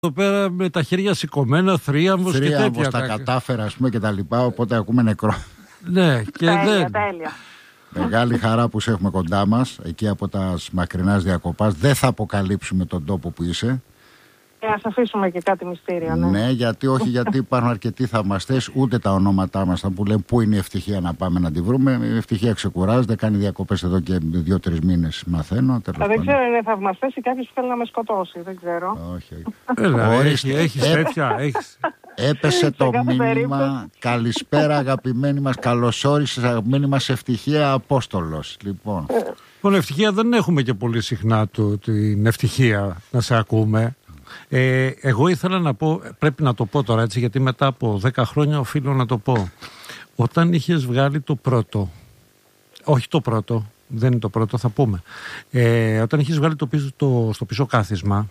εδώ πέρα με τα χέρια σηκωμένα, θρίαμβος και τέτοια. Τα κατάφερα, ας πούμε, και τα λοιπά, οπότε ακούμε νεκρό. Ναι, και τέλεια. Μεγάλη χαρά που σε έχουμε κοντά μας, εκεί από τα μακρινάς διακοπάς. Δεν θα αποκαλύψουμε τον τόπο που είσαι. Ας αφήσουμε και κάτι μυστήριο, ναι. Ναι, γιατί υπάρχουν αρκετοί θαυμαστές, ούτε τα ονόματά μας που λένε πού είναι η Ευτυχία να πάμε να τη βρούμε. Η Ευτυχία ξεκουράζεται, κάνει διακοπές εδώ και 2-3 μήνες, μαθαίνω. Δεν ξέρω, είναι θαυμαστές ή κάποιος που θέλει να με σκοτώσει, δεν ξέρω. Όχι. Έχεις τέτοια, Έπεσε το μήνυμα. Καλησπέρα, αγαπημένοι μας. Καλώς όρισες, αγαπημένοι μας, Ευτυχία Απόστολος. Λοιπόν, Ευτυχία δεν έχουμε και πολύ συχνά την ευτυχία να σε ακούμε. Εγώ ήθελα να πω, πρέπει να το πω τώρα έτσι, γιατί μετά από 10 χρόνια οφείλω να το πω. Όταν είχες βγάλει το πρώτο, όχι το πρώτο, δεν είναι το πρώτο, θα πούμε. Όταν είχες βγάλει στο πίσω κάθισμα,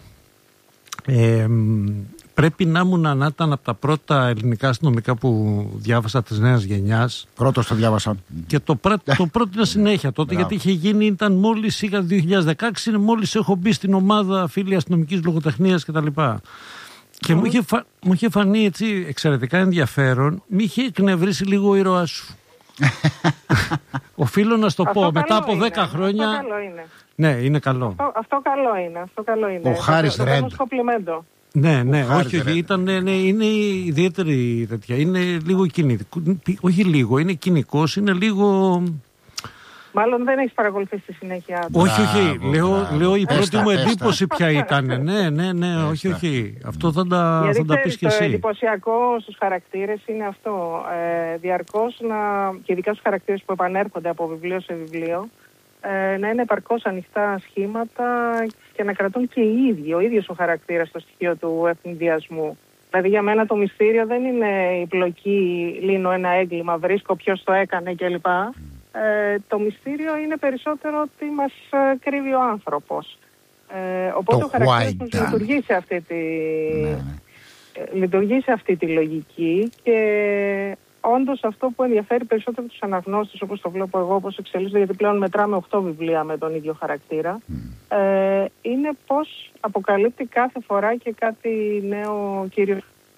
πρέπει να ήταν από τα πρώτα ελληνικά αστυνομικά που διάβασα της νέας γενιάς. Πρώτος το διάβασα. Και το πρότεινα συνέχεια τότε, γιατί είχε γίνει, ήταν μόλις είχα 2016, μόλις έχω μπει στην ομάδα φίλοι αστυνομικής λογοτεχνίας κτλ. Και μου είχε φανεί έτσι εξαιρετικά ενδιαφέρον, μη είχε εκνευρίσει λίγο ο ήρωάς σου. Οφείλω να στο πω, μετά από 10 χρόνια. Αυτό καλό είναι. Ναι, είναι καλό. Αυτό καλό είναι. Ο Χάρης Ρέντ. Ναι, είναι ιδιαίτερη τέτοια. Είναι λίγο κοινικό. Όχι λίγο, είναι κοινικός, είναι λίγο. Μάλλον δεν έχεις παρακολουθήσει τη συνέχεια. Όχι. Λέω η πρώτη μου εντύπωση ποια ήταν. Ναι, όχι. Αυτό θα τα πεις και εσύ. Το εντυπωσιακό στους χαρακτήρες είναι αυτό. Διαρκώς και ειδικά στους χαρακτήρες που επανέρχονται από βιβλίο σε βιβλίο, να είναι επαρκώς ανοιχτά σχήματα και να κρατούν και ο ίδιος ο χαρακτήρας το στοιχείο του ευνηδιασμού. Δηλαδή για μένα το μυστήριο δεν είναι η πλοκή, λύνω ένα έγκλημα, βρίσκω ποιος το έκανε κλπ. Το μυστήριο είναι περισσότερο ότι μας κρύβει ο άνθρωπος. Οπότε ο χαρακτήρας μας λειτουργεί σε αυτή τη λογική και όντως αυτό που ενδιαφέρει περισσότερο τους αναγνώστες, όπως το βλέπω εγώ, όπως εξελίσσεται, γιατί πλέον μετράμε 8 βιβλία με τον ίδιο χαρακτήρα, είναι πως αποκαλύπτει κάθε φορά και κάτι νέο κύριο.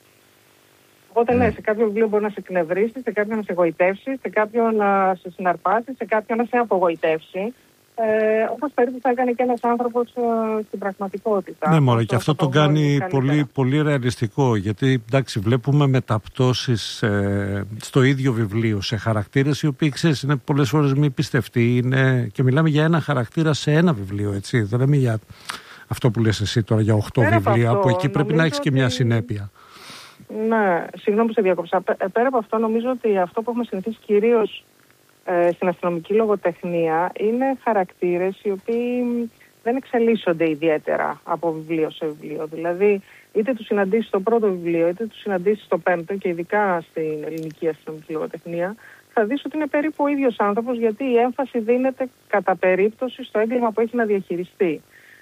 Οπότε ναι, σε κάποιο βιβλίο μπορεί να σε εκνευρίσει, σε κάποιο να σε εγωιτεύσει, σε κάποιο να σε συναρπάσει, σε κάποιο να σε απογοητεύσει. Όπως περίπου θα έκανε και ένας άνθρωπος στην πραγματικότητα. Ναι, μωρέ, και αυτό το κάνει πολύ, πολύ ρεαλιστικό. Γιατί εντάξει, βλέπουμε μεταπτώσεις στο ίδιο βιβλίο σε χαρακτήρες οι οποίοι ξέρεις είναι πολλές φορές μη πιστευτοί. Και μιλάμε για ένα χαρακτήρα σε ένα βιβλίο, έτσι. Δεν λέμε για αυτό που λες εσύ τώρα για 8 βιβλία, από εκεί πρέπει να έχεις και μια συνέπεια. Ναι, συγγνώμη που σε διακόψα. Πέρα από αυτό, νομίζω ότι αυτό που έχουμε συνηθίσει κυρίως στην αστυνομική λογοτεχνία είναι χαρακτήρες οι οποίοι δεν εξελίσσονται ιδιαίτερα από βιβλίο σε βιβλίο. Δηλαδή, είτε τους συναντήσεις στο πρώτο βιβλίο, είτε τους συναντήσεις στο πέμπτο, και ειδικά στην ελληνική αστυνομική λογοτεχνία, θα δεις ότι είναι περίπου ο ίδιος άνθρωπος, γιατί η έμφαση δίνεται κατά περίπτωση στο έγκλημα που έχει να διαχειριστεί.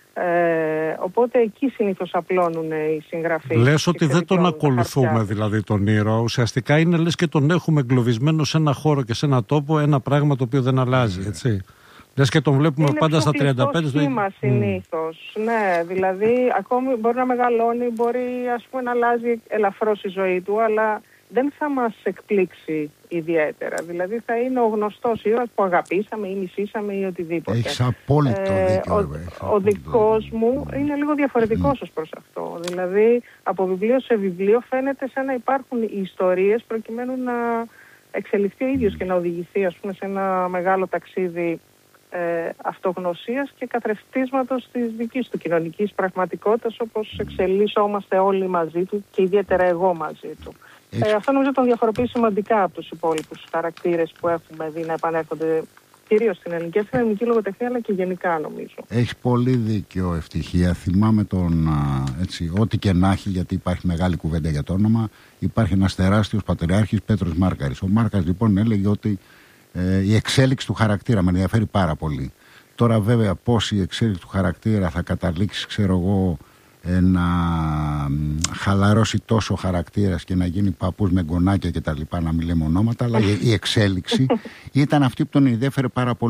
Οπότε εκεί συνήθως απλώνουν οι συγγραφείς. Λες ότι δεν τον ακολουθούμε δηλαδή τον ήρωα. Ουσιαστικά είναι λες και τον έχουμε εγκλωβισμένο σε ένα χώρο και σε ένα τόπο, ένα πράγμα το οποίο δεν αλλάζει, έτσι. Λες και τον βλέπουμε είναι πάντα στα 35. Είναι σχήμα συνήθως. Ναι, δηλαδή ακόμη μπορεί να μεγαλώνει, μπορεί ας πούμε να αλλάζει ελαφρώς η ζωή του, αλλά δεν θα μας εκπλήξει ιδιαίτερα. Δηλαδή θα είναι ο γνωστός ήρωας που αγαπήσαμε ή μισήσαμε ή οτιδήποτε. Έχεις απόλυτο δίκιο. Ο δικός μου είναι λίγο διαφορετικός ως προς αυτό. Δηλαδή από βιβλίο σε βιβλίο φαίνεται σαν να υπάρχουν οι ιστορίες προκειμένου να εξελιχθεί ο ίδιος και να οδηγηθεί ας πούμε σε ένα μεγάλο ταξίδι αυτογνωσίας και καθρεφτίσματος της δικής του κοινωνικής πραγματικότητας, όπως εξελισσόμαστε όλοι μαζί του και ιδιαίτερα εγώ μαζί του. Αυτό νομίζω τον διαφοροποιεί σημαντικά από τους υπόλοιπους χαρακτήρες που έχουμε δει να επανέρχονται κυρίως στην ελληνική αστυνομική λογοτεχνία, αλλά και γενικά νομίζω. Έχει πολύ δίκιο, Ευτυχία. Θυμάμαι ό,τι και να έχει, γιατί υπάρχει μεγάλη κουβέντα για το όνομα, υπάρχει ένας τεράστιος πατριάρχης, Πέτρος Μάρκαρης. Ο Μάρκαρης λοιπόν έλεγε ότι η εξέλιξη του χαρακτήρα με ενδιαφέρει πάρα πολύ. Τώρα βέβαια πώς η εξέλιξη του χαρακτήρα θα καταλήξει, ξέρω εγώ, να χαλαρώσει τόσο χαρακτήρας και να γίνει παππούς με γκονάκια και τα λοιπά, να μην λέμε ονόματα, αλλά η εξέλιξη ήταν αυτή που τον ενδιέφερε πάρα πολύ.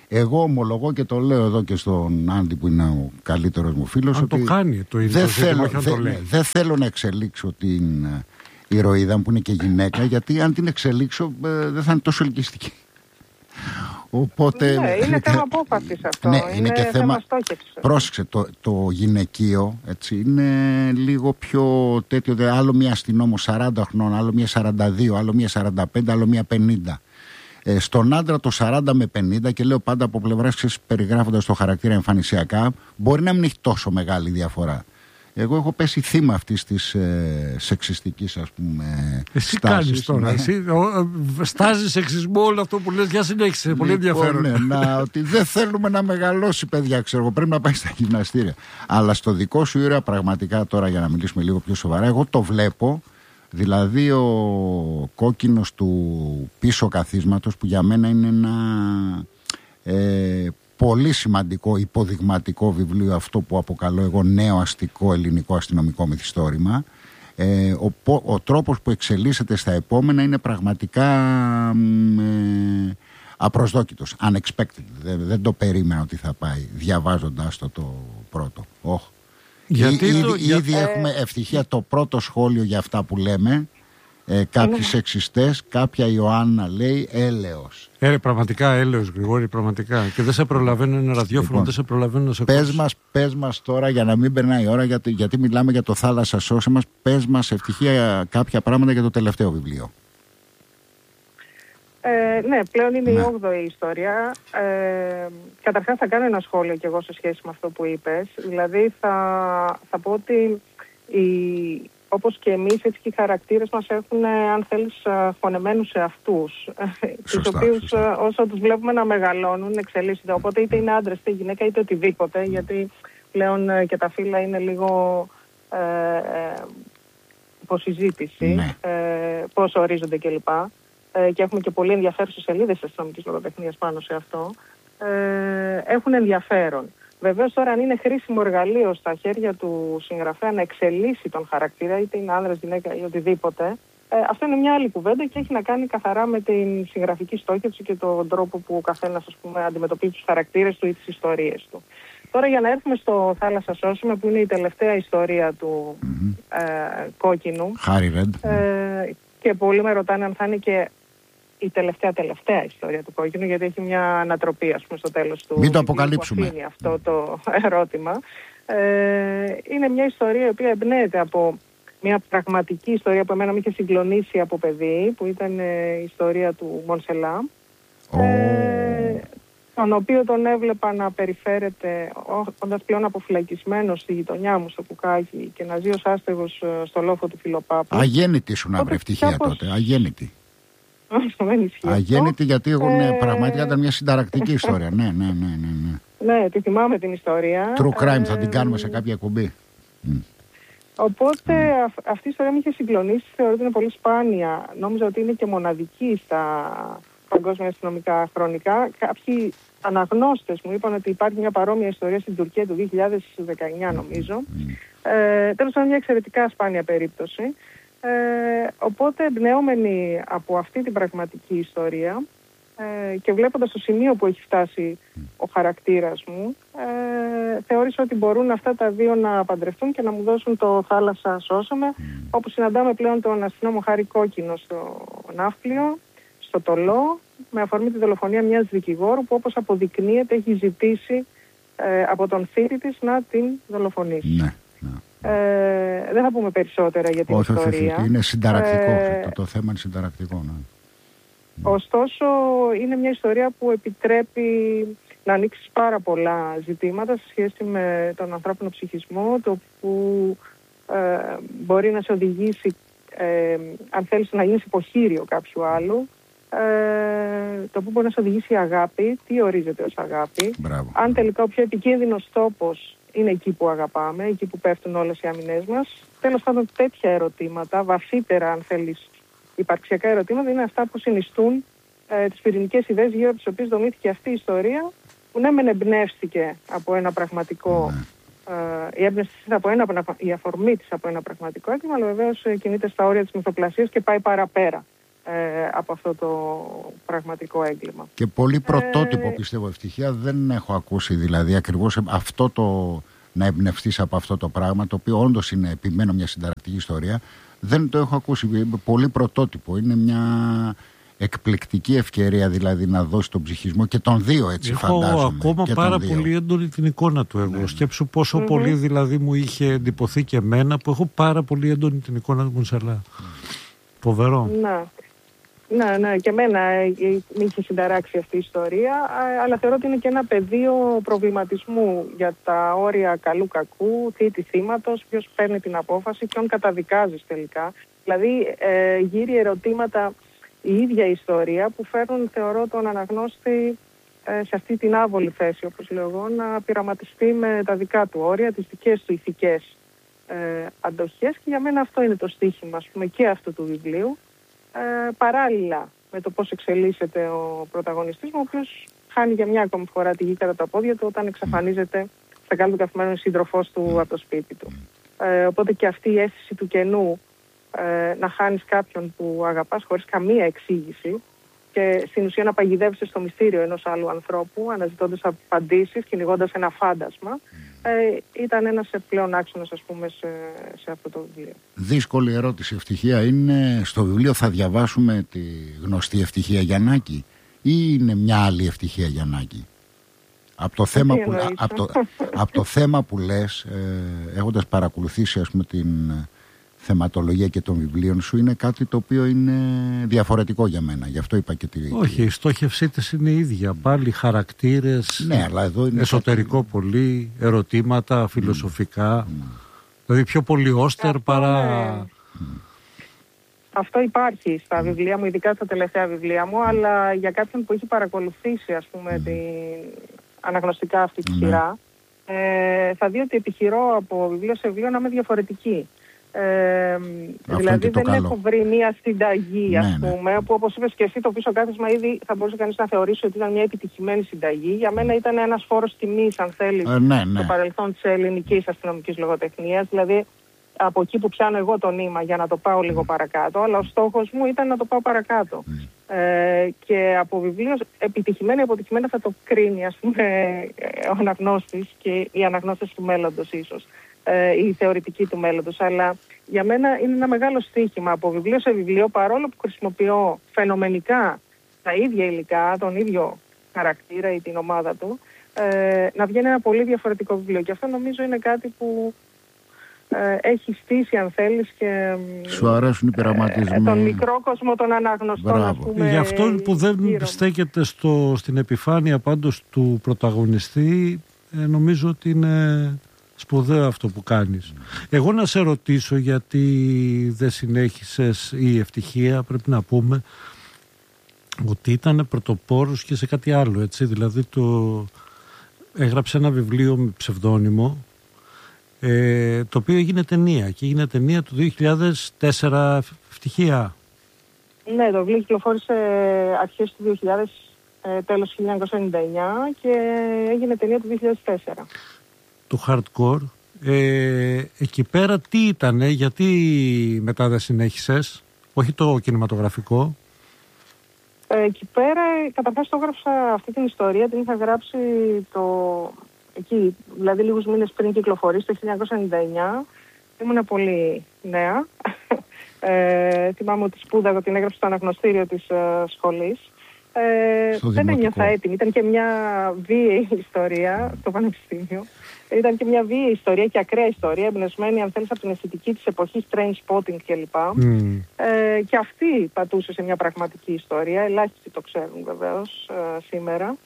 Εγώ ομολογώ και το λέω εδώ και στον Άντι που είναι ο καλύτερος μου φίλος, ότι το κάνει το ίδιο, δεν θέλω να εξελίξω την ηρωίδα μου που είναι και γυναίκα, γιατί αν την εξελίξω δεν θα είναι τόσο ελκυστική. Οπότε, ναι, είναι θέμα απόφασης αυτό. Ναι, είναι και θέμα στόχευσης. Πρόσεξε, το γυναικείο έτσι, είναι λίγο πιο τέτοιο. Άλλο μία αστυνόμος 40 χρονών, άλλο μία 42, άλλο μία 45, άλλο μία 50. Στον άντρα το 40 με 50, και λέω πάντα από πλευράς, περιγράφοντας το χαρακτήρα εμφανισιακά, μπορεί να μην έχει τόσο μεγάλη διαφορά. Εγώ έχω πέσει θύμα αυτής της σεξιστικής, ας πούμε, εσύ στάσης. Κάνεις τώρα, εσύ στάζεις σεξισμό όλο αυτό που λες, για συνέχισε, πολύ ενδιαφέρον. Ότι δεν θέλουμε να μεγαλώσει, παιδιά, ξέρω, πρέπει να πάει στα γυμναστήρια. Αλλά στο δικό σου ήρωα, πραγματικά τώρα, για να μιλήσουμε λίγο πιο σοβαρά, εγώ το βλέπω, δηλαδή ο κόκκινος του πίσω καθίσματος, που για μένα είναι ένα πολύ σημαντικό υποδειγματικό βιβλίο, αυτό που αποκαλώ εγώ νέο αστικό ελληνικό αστυνομικό μυθιστόρημα. Ο τρόπος που εξελίσσεται στα επόμενα είναι πραγματικά απροσδόκητος, unexpected. Δεν το περίμενα ότι θα πάει διαβάζοντας το πρώτο. Ήδη έχουμε ευτυχία το πρώτο σχόλιο για αυτά που λέμε. Κάποιοι σεξιστές, κάποια Ιωάννα λέει έλεος. Πραγματικά έλεος, Γρηγόρη, πραγματικά. Και δεν σε προλαβαίνω ένα ραδιόφωνο, δεν σε προλαβαίνω σε πες μας τώρα, για να μην περνάει η ώρα, γιατί μιλάμε για το Θάλασσα Σώσε μας. Πες μας ευτυχία κάποια πράγματα για το τελευταίο βιβλίο. Ναι, πλέον είναι η 8η ιστορία. Καταρχάς θα κάνω ένα σχόλιο κι εγώ σε σχέση με αυτό που είπες. Δηλαδή θα πω ότι όπως και εμείς, έτσι και οι χαρακτήρες μας έχουν, αν θέλεις, χωνεμένους σε αυτούς, τους οποίους όσο τους βλέπουμε να μεγαλώνουν, εξελίσσονται. Οπότε είτε είναι άντρες, είτε γυναίκα, είτε οτιδήποτε, γιατί πλέον και τα φύλλα είναι λίγο υποσυζήτηση, πώς ορίζονται κλπ. Και έχουμε και πολύ ενδιαφέρουσες σελίδες της αστυνομικής λογοτεχνίας πάνω σε αυτό. Έχουν ενδιαφέρον. Βεβαίως τώρα, αν είναι χρήσιμο εργαλείο στα χέρια του συγγραφέα να εξελίσσει τον χαρακτήρα, είτε είναι άνδρας, γυναίκα ή οτιδήποτε, αυτό είναι μια άλλη κουβέντα και έχει να κάνει καθαρά με την συγγραφική στόχευση και τον τρόπο που ο καθένας, ας πούμε, αντιμετωπίζει τους χαρακτήρες του ή τις ιστορίες του. Τώρα, για να έρθουμε στο Θάλασσα Σώσουμε, που είναι η τελευταία ιστορία του Κόκκινου. Χάρι Ρεντ. Και πολλοί με ρωτάνε αν θα είναι και η τελευταία ιστορία του Κόκκινου, γιατί έχει μια ανατροπή, ας πούμε, στο τέλος του. Μην το αποκαλύψουμε. Είναι αυτό το ερώτημα. Είναι μια ιστορία η οποία εμπνέεται από μια πραγματική ιστορία που εμένα με είχε συγκλονίσει από παιδί, που ήταν η ιστορία του Μονσελά, τον οποίο τον έβλεπα να περιφέρεται όντας πλέον αποφυλακισμένος στη γειτονιά μου στο Κουκάκι και να ζει ως άστεγος στο λόφο του Φιλοπάπου. Αγέννητη σου να βρει ευτυχία τότε, αγέννητη. Αγέννητη, γιατί εγώ πραγματικά ήταν μια συνταρακτική ιστορία. Ναι. Ναι, τη θυμάμαι την ιστορία. True crime, θα την κάνουμε σε κάποια εκπομπή. Οπότε αυτή η ιστορία με είχε συγκλονίσει, θεωρώ ότι είναι πολύ σπάνια. Νόμιζα ότι είναι και μοναδική στα παγκόσμια αστυνομικά χρονικά. Κάποιοι αναγνώστες μου είπαν ότι υπάρχει μια παρόμοια ιστορία στην Τουρκία του 2019, νομίζω. Τέλος πάντων, μια εξαιρετικά σπάνια περίπτωση. Οπότε, εμπνεόμενοι από αυτή την πραγματική ιστορία και βλέποντας το σημείο που έχει φτάσει ο χαρακτήρας μου, θεώρησα ότι μπορούν αυτά τα δύο να παντρευτούν και να μου δώσουν το Θάλασσα Σώσαμε, όπου συναντάμε πλέον τον αστυνόμο Χάρη Κόκκινο στο Ναύπλιο, στο Τολό, με αφορμή τη δολοφονία μιας δικηγόρου που, όπως αποδεικνύεται, έχει ζητήσει από τον θήτη της να την δολοφονήσει. Ναι. Δεν θα πούμε περισσότερα για την ιστορία. Όχι, είναι συνταρακτικό. Το θέμα είναι συνταρακτικό. Ναι. Ωστόσο, είναι μια ιστορία που επιτρέπει να ανοίξει πάρα πολλά ζητήματα σε σχέση με τον ανθρώπινο ψυχισμό, το που μπορεί να σε οδηγήσει, αν θέλεις, να γίνεις υποχείριο κάποιου άλλου, το που μπορεί να σε οδηγήσει η αγάπη, τι ορίζεται ως αγάπη. Μπράβο. Αν τελικά ο πιο επικίνδυνος τόπος είναι εκεί που αγαπάμε, εκεί που πέφτουν όλες οι άμυνές μας. Τέλος πάντων, τέτοια ερωτήματα, βαθύτερα, αν θέλεις, υπαρξιακά ερωτήματα, είναι αυτά που συνιστούν τις πυρηνικές ιδέες γύρω από τις οποίες δομήθηκε αυτή η ιστορία, που ναι, μεν εμπνεύστηκε από ένα πραγματικό, η αφορμή της από ένα πραγματικό έγκλημα, αλλά βεβαίως κινείται στα όρια της μυθοπλασίας και πάει παραπέρα από αυτό το πραγματικό έγκλημα. Και πολύ πρωτότυπο πιστεύω, Ευτυχία, δεν έχω ακούσει δηλαδή ακριβώς αυτό το να εμπνευστείς από αυτό το πράγμα, το οποίο όντως είναι, επιμένω, μια συνταρακτική ιστορία. Δεν το έχω ακούσει. Πολύ πρωτότυπο. Είναι μια εκπληκτική ευκαιρία δηλαδή να δώσει τον ψυχισμό και τον δύο, έτσι φαντάζομαι. Έχω ακόμα πάρα πολύ έντονη την εικόνα του εγώ. Ναι. Σκέψου πόσο πολύ δηλαδή μου είχε εντυπωθεί και εμένα, που έχω πάρα πολύ έντονη την εικόνα του Μουνσαλά. Φοβερό. Ναι, και εμένα με είχε συνταράξει αυτή η ιστορία, αλλά θεωρώ ότι είναι και ένα πεδίο προβληματισμού για τα όρια καλού-κακού, θήτη θύματος, ποιος παίρνει την απόφαση, ποιον καταδικάζεις τελικά. Δηλαδή γύρει ερωτήματα η ίδια ιστορία που φέρνουν, θεωρώ, τον αναγνώστη σε αυτή την άβολη θέση, όπως λέω εγώ, να πειραματιστεί με τα δικά του όρια, τις δικές του ηθικές αντοχές, και για μένα αυτό είναι το στίχημα, ας πούμε, και αυτού του βιβλίου. Παράλληλα με το πώς εξελίσσεται ο πρωταγωνιστής μου, ο οποίος χάνει για μια ακόμη φορά τη γη κατά τα πόδια του όταν εξαφανίζεται στα κάτω του καθημερινού σύντροφός του από το σπίτι του. Οπότε και αυτή η αίσθηση του κενού, να χάνεις κάποιον που αγαπάς χωρίς καμία εξήγηση και στην ουσία να παγιδεύεσαι στο μυστήριο ενός άλλου ανθρώπου, αναζητώντας απαντήσεις, κυνηγώντας ένα φάντασμα, ήταν ένας πλέον άξονας, ας πούμε, σε αυτό το βιβλίο. Δύσκολη ερώτηση, Ευτυχία. Είναι στο βιβλίο θα διαβάσουμε τη γνωστή Ευτυχία Γιαννάκη ή είναι μια άλλη Ευτυχία Γιαννάκη? Από το θέμα που λες, έχοντας παρακολουθήσει, ας πούμε, την θεματολογία και των βιβλίων σου, είναι κάτι το οποίο είναι διαφορετικό για μένα. Γι' αυτό είπα και Όχι, η στόχευσή της είναι η ίδια. Πάλι χαρακτήρες, ναι, αλλά εδώ είναι εσωτερικό κάτι... πολύ, ερωτήματα, φιλοσοφικά. Δηλαδή πιο πολύ όστερ παρά... Αυτό υπάρχει στα βιβλία μου, ειδικά στα τελευταία βιβλία μου, αλλά για κάποιον που έχει παρακολουθήσει, ας πούμε, την αναγνωστικά αυτή τη σειρά, θα δει ότι επιχειρώ από βιβλίο σε βιβλίο να είμαι διαφορετική. Δηλαδή δεν έχω βρει μια συνταγή, ας πούμε, που όπως είπες και εσύ, το πίσω κάθισμα ήδη θα μπορούσε κανείς να θεωρήσει ότι ήταν μια επιτυχημένη συνταγή. Για μένα ήταν ένας φόρος τιμής, αν θέλει, στο παρελθόν της ελληνικής αστυνομικής λογοτεχνίας. Δηλαδή από εκεί που πιάνω εγώ το νήμα για να το πάω λίγο παρακάτω, αλλά ο στόχος μου ήταν να το πάω παρακάτω. Και από βιβλίο επιτυχημένο ή αποτυχημένο θα το κρίνει, ας πούμε, ο αναγνώστης και οι αναγνώστες του μέλλοντος ίσως, η θεωρητική του μέλλοντος. Αλλά για μένα είναι ένα μεγάλο στοίχημα από βιβλίο σε βιβλίο, παρόλο που χρησιμοποιώ φαινομενικά τα ίδια υλικά, τον ίδιο χαρακτήρα ή την ομάδα του, να βγαίνει ένα πολύ διαφορετικό βιβλίο. Και αυτό νομίζω είναι κάτι που έχει στήσει, αν θέλεις, και σου αρέσουν οι πειραματισμοί, τον μικρό κόσμο των αναγνωστών, ας πούμε. Για αυτό που δεν στέκεται στην επιφάνεια πάντως του πρωταγωνιστή, νομίζω ότι είναι σπουδαίο αυτό που κάνεις. Εγώ να σε ρωτήσω, γιατί δεν συνέχισες, η Ευτυχία πρέπει να πούμε ότι ήταν πρωτοπόρος και σε κάτι άλλο, έτσι, δηλαδή έγραψε ένα βιβλίο με ψευδόνυμο, το οποίο έγινε ταινία, και έγινε ταινία το 2004, Ευτυχία. Ναι, το βιβλίο κυκλοφόρησε αρχές του 2000, τέλος 1999, και έγινε ταινία το 2004. Το hardcore. Εκεί πέρα τι ήτανε, γιατί μετά δεν συνέχισες, όχι το κινηματογραφικό? Εκεί πέρα καταρχάς το έγραψα αυτή την ιστορία, την είχα γράψει εκεί, δηλαδή λίγους μήνες πριν κυκλοφορήσει, το 1999. Ήμουν πολύ νέα. Θυμάμαι ότι σπούδαγα, την έγραψα στο αναγνωστήριο της σχολής. Δεν ένιωθα έτοιμη. Ήταν και μια βίαιη ιστορία στο πανεπιστήμιο. Ήταν και μια βίαιη ιστορία και ακραία ιστορία, εμπνευσμένη, αν θέλεις, από την αισθητική της εποχής, train spotting κλπ. Και αυτή πατούσε σε μια πραγματική ιστορία. Ελάχιστοι το ξέρουν βεβαίως σήμερα.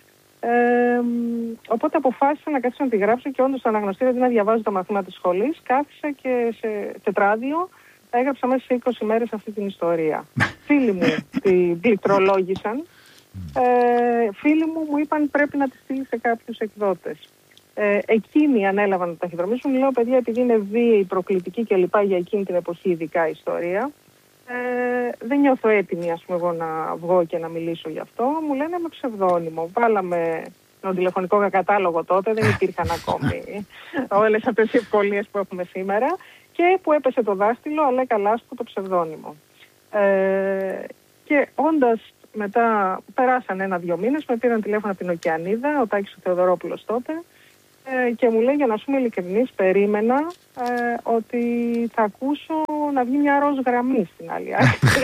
Οπότε αποφάσισα να κάτσω να τη γράψω, και όντως στο αναγνωστήριο, να διαβάζω τα μαθήματα της σχολής, κάθισα και σε τετράδιο έγραψα μέσα σε 20 μέρες αυτή την ιστορία. Φίλοι μου την πληκτρολόγησαν. Φίλοι μου είπαν πρέπει να τη στείλει σε κάποιους εκδότες. Εκείνοι ανέλαβαν να ταχυδρομήσουν. Λέω, παιδιά, επειδή είναι βίαιη, προκλητική κλπ. Για εκείνη την εποχή ειδικά ιστορία, δεν νιώθω έτοιμη, ας πούμε, εγώ να βγω και να μιλήσω γι' αυτό. Μου λένε με ψευδόνυμο. Βάλαμε τον τηλεφωνικό κατάλογο τότε, δεν υπήρχαν ακόμη όλες αυτές οι ευκολίες που έχουμε σήμερα, και που έπεσε το δάχτυλο, αλλά καλά στο το ψευδόνυμο. Και όντας μετά, περάσαν 1-2 μήνες, με πήραν τηλέφωνο από την Οκεανίδα, ο Τάκης ο Θεοδωρόπουλος τότε, και μου λέει, για να σου είμαι ειλικρινής, περίμενα ότι θα ακούσω να βγει μια ροζ γραμμή στην άλλη άκρη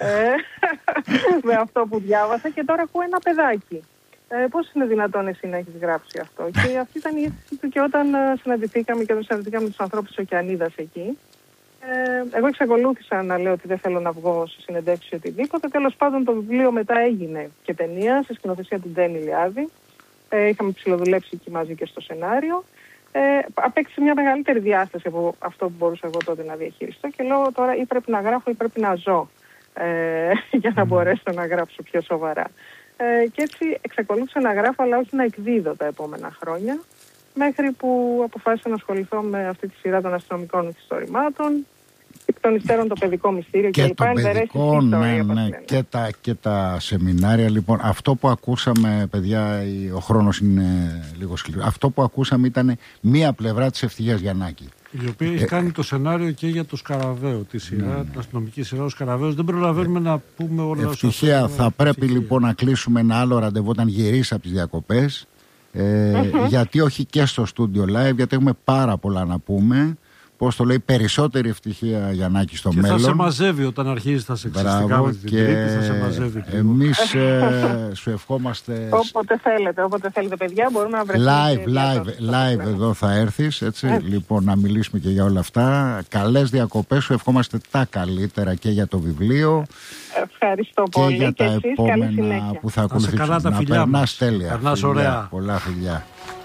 με αυτό που διάβασα, και τώρα ακούω ένα παιδάκι. Πώς είναι δυνατόν εσύ να έχεις γράψει αυτό? Και αυτή ήταν η αίσθηση του και όταν συναντηθήκαμε με τους ανθρώπους της Οκεανίδας εκεί. Εγώ εξακολούθησα να λέω ότι δεν θέλω να βγω σε συνεντεύξεις ή οτιδήποτε. Τέλος πάντων, το βιβλίο μετά έγινε και ταινία σε σκηνοθεσία του Ντένι Ιλιάδη. Είχαμε ψιλοδουλέψει εκεί μαζί και στο σενάριο. Απέκτησε μια μεγαλύτερη διάσταση από αυτό που μπορούσα εγώ τότε να διαχειριστώ, και λέω τώρα ή πρέπει να γράφω ή πρέπει να ζω για να μπορέσω να γράψω πιο σοβαρά. Και έτσι εξακολούθησα να γράφω, αλλά όχι να εκδίδω τα επόμενα χρόνια, μέχρι που αποφάσισα να ασχοληθώ με αυτή τη σειρά των αστυνομικών μυθιστορημάτων, εκ των υστέρων το παιδικό μυστήριο και λοιπά. Το παιδικό, ναι, και τα σεμινάρια. Λοιπόν, αυτό που ακούσαμε, παιδιά, ο χρόνος είναι λίγο σκληρός. Αυτό που ακούσαμε ήταν μία πλευρά της Ευτυχίας Γιαννάκη, η οποία έχει κάνει το σενάριο και για το Σκαραβαίο, τη σειρά, την αστυνομική σειρά ο Σκαραβαίος. Δεν προλαβαίνουμε να πούμε όλα όσα. Ευτυχία, θα πρέπει λοιπόν να κλείσουμε ένα άλλο ραντεβού όταν γυρίσει από τις διακοπές. Γιατί όχι και στο Studio Live, γιατί έχουμε πάρα πολλά να πούμε. Πώς το λέει, περισσότερη Ευτυχία Γιαννάκη στο και μέλλον. Θα σε μαζεύει όταν αρχίζει τα σεξιστικά με την Τρίτη, θα σε μαζεύει. Εμείς σου ευχόμαστε. Όποτε θέλετε, παιδιά, μπορούμε να βρεθούμε. Live εδώ θα έρθεις, έτσι. Λοιπόν, να μιλήσουμε και για όλα αυτά. Καλές διακοπές, σου ευχόμαστε τα καλύτερα και για το βιβλίο. Ευχαριστώ πολύ. Και για τα εσείς, επόμενα που θα ακολουθήσουν. Να περνάς τέλεια. Περνάς ωραία. Πολλά φιλιά.